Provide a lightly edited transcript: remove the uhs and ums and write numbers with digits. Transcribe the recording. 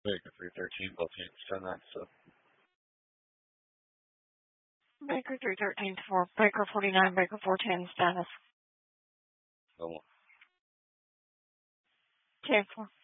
Baker 313, both hands, 10 9, so. Baker 313 to 4. Baker 49, Baker 410 status. So 10 4.